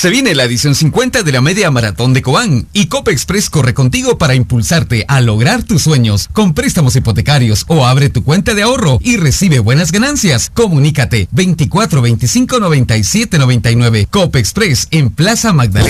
Se viene la edición 50 de la Media Maratón de Cobán y Copa Express corre contigo para impulsarte a lograr tus sueños con préstamos hipotecarios o abre tu cuenta de ahorro y recibe buenas ganancias. Comunícate 24 25 97 99. Copa Express en Plaza Magdalena.